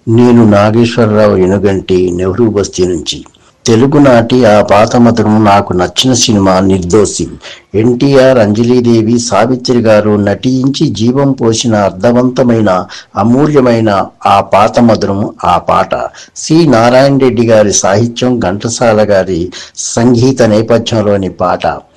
నేను నాగేశ్వరరావు ఎనుగంటి, నెహ్రూ బస్తీ నుంచి. తెలుగునాటి ఆ పాత మధురం నాకు నచ్చిన సినిమా నిర్దోషి. ఎన్టీఆర్, అంజలీదేవి, సావిత్రి గారు నటించి జీవం పోసిన అర్థవంతమైన, అమూల్యమైన ఆ పాత మధురం ఆ పాట. సి నారాయణ రెడ్డి గారి సాహిత్యం, ఘంటసాల గారి సంగీత నేపథ్యంలోని పాట.